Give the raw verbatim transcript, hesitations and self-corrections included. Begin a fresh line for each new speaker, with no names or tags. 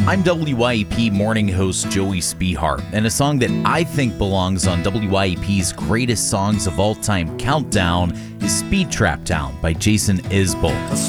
I'm W Y E P morning host Joey Spihar, and a song that I think belongs on W Y E P's Greatest Songs of All Time Countdown is Speed Trap Town by Jason Isbell.